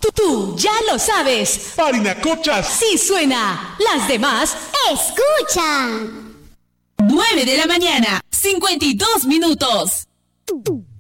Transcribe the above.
Tú ya lo sabes. Parinacochas Sí suena. Las demás escuchan. 9 de la mañana, 52 minutos.